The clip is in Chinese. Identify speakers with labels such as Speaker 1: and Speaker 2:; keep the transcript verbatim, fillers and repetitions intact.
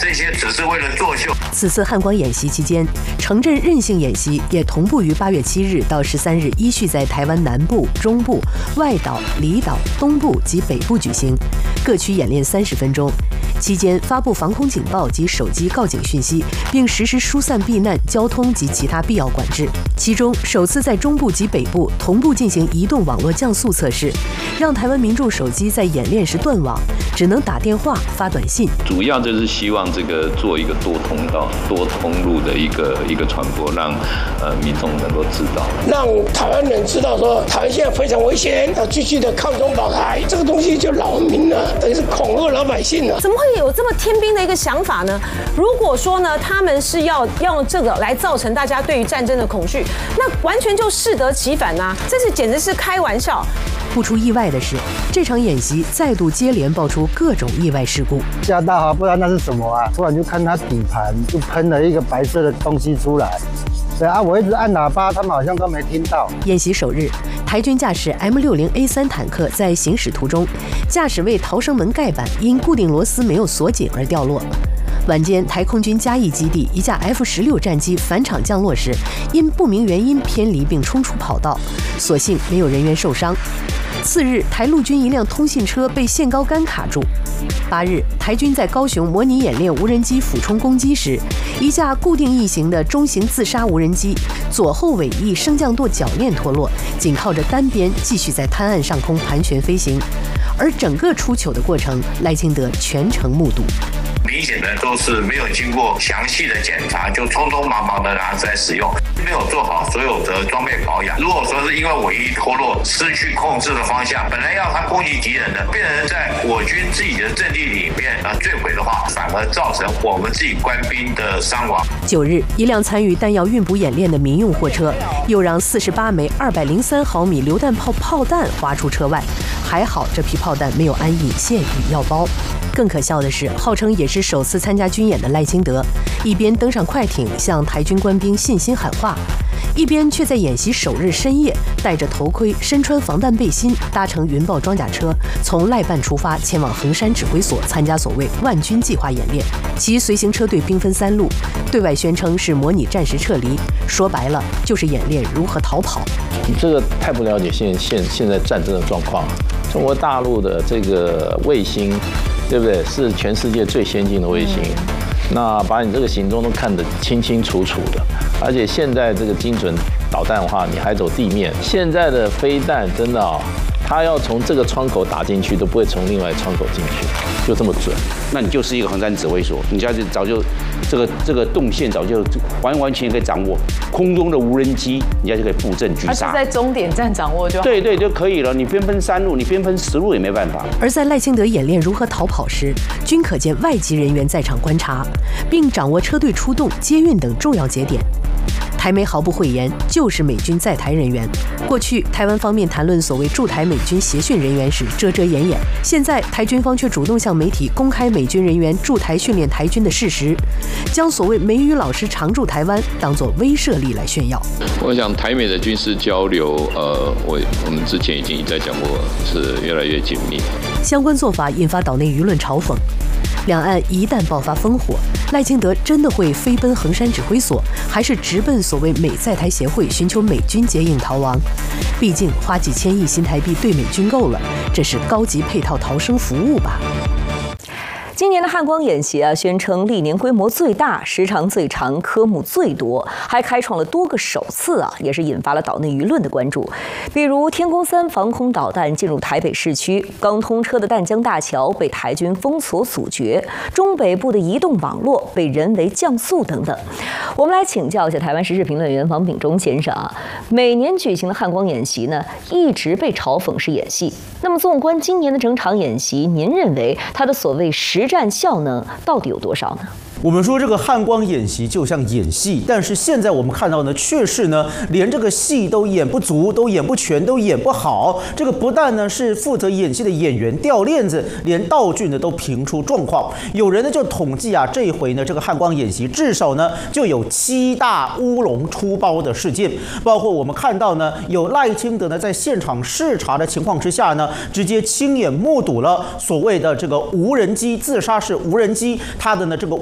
Speaker 1: 这些只是为了作秀。
Speaker 2: 此次汉光演习期间，城镇韧性演习也同步于八月七日到十三日依序在台湾南部、中部、外岛、离岛、东部及北部举行，各区演练三十分钟。期间发布防空警报及手机告警讯息，并实施疏散避难、交通及其他必要管制。其中，首次在中部及北部同步进行移动网络降速测试，让台湾民众手机在演练时断网，只能打电话、发短信。
Speaker 3: 主要就是希望这个做一个多通道、多通路的一个一个传播，让呃民众能够知道，
Speaker 4: 让台湾人知道说台湾现在非常危险，要继续的抗中保台。这个东西就扰民了，等于是恐吓老百姓了。
Speaker 5: 怎么会有这么天兵的一个想法呢？如果说呢，他们是要用这个来造成大家对于战争的恐惧，那完全就适得其反啊！这是简直是开玩笑。
Speaker 2: 不出意外的是，这场演习再度接连爆出各种意外事故。
Speaker 6: 吓到啊！不知道那是什么啊！突然就看它底盘就喷了一个白色的东西出来。对啊，我一直按喇叭，他们好像都没听到。
Speaker 2: 演习首日，台军驾驶 M 六十 A 三 坦克在行驶途中，驾驶位逃生门盖板因固定螺丝没有锁紧而掉落。晚间，台空军嘉义基地一架 F 十六 战机返场降落时，因不明原因偏离并冲出跑道，所幸没有人员受伤。次日，台陆军一辆通信车被限高杆卡住。八日，台军在高雄模拟演练无人机俯冲攻击时，一架固定翼型的中型自杀无人机左后尾翼升降舵铰链脱落，仅靠着单边继续在滩岸上空盘旋飞行，而整个出糗的过程，赖清德全程目睹。
Speaker 1: 明显的都是没有经过详细的检查，就匆匆忙忙的拿出来使用，没有做好所有的装备保养。如果说是因为尾翼脱落，失去控制的方向，本来要他攻击敌人的，变成在我军自己的阵地里面啊坠毁的话，反而造成我们自己官兵的伤亡。
Speaker 2: 九日，一辆参与弹药运补演练的民用货车，又让四十八枚二百零三毫米榴弹炮炮弹滑出车外，还好这批炮弹没有安引线与药包。更可笑的是，号称也是首次参加军演的赖清德，一边登上快艇向台军官兵信心喊话，一边却在演习首日深夜戴着头盔、身穿防弹背心，搭乘云豹装甲车从赖办出发，前往衡山指挥所参加所谓万军计划演练。其随行车队兵分三路，对外宣称是模拟战时撤离，说白了就是演练如何逃跑。
Speaker 3: 你这个太不了解现现现在战争的状况。中国大陆的这个卫星，对不对？是全世界最先进的卫星，那把你这个行踪都看得清清楚楚的。而且现在这个精准导弹的话，你还走地面，现在的飞弹真的哦，它要从这个窗口打进去，都不会从另外窗口进去，就这么准。
Speaker 7: 那你就是一个衡山指挥所，你家就早就这个这个动线早就完完全全可以掌握，空中的无人机，你家就可以布阵狙杀。
Speaker 8: 它是在终点站掌握就好。
Speaker 7: 对对就可以了，你边分三路，你边分十路也没办法。
Speaker 2: 而在赖清德演练如何逃跑时，均可见外籍人员在场观察，并掌握车队出动、接运等重要节点。台媒毫不讳言，就是美军在台人员。过去台湾方面谈论所谓驻台美军协训人员时遮遮掩掩，现在台军方却主动向媒体公开美军人员驻台训练台军的事实，将所谓美语老师常驻台湾当作威慑力来炫耀。
Speaker 3: 我想台美的军事交流，呃，我我们之前已经一再讲过，是越来越紧密。
Speaker 2: 相关做法引发岛内舆论嘲讽。两岸一旦爆发烽火，赖清德真的会飞奔衡山指挥所，还是直奔所谓美在台协会寻求美军接应逃亡？毕竟花几千亿新台币对美军够了，这是高级配套逃生服务吧。
Speaker 9: 今年的汉光演习啊，宣称历年规模最大、时长最长、科目最多，还开创了多个首次啊，也是引发了岛内舆论的关注。比如天宫三防空导弹进入台北市区，刚通车的淡江大桥被台军封锁阻绝，中北部的移动网络被人为降速等等。我们来请教一下台湾时事评论员王炳忠先生啊，每年举行的汉光演习呢，一直被嘲讽是演戏。那么纵观今年的整场演习，您认为它的所谓实战效能到底有多少呢？
Speaker 10: 我们说这个汉光演习就像演戏，但是现在我们看到呢，却是呢连这个戏都演不足，都演不全，都演不好。这个不但呢是负责演戏的演员掉链子，连道具呢都频出状况。有人呢就统计啊，这一回呢这个汉光演习至少呢就有七大乌龙出包的事件，包括我们看到呢有赖清德呢在现场视察的情况之下呢，直接亲眼目睹了所谓的这个无人机自杀式无人机它的呢这个